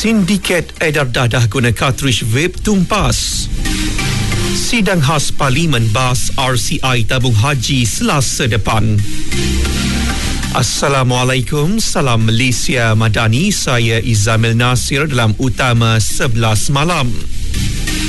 Sindiket edar dadah guna kartridge vape tumpas. Sidang khas Parlimen bahas RCI tabung haji Selasa depan. Assalamualaikum, salam Malaysia Madani. Saya Izamil Nasir dalam Utama 11 malam.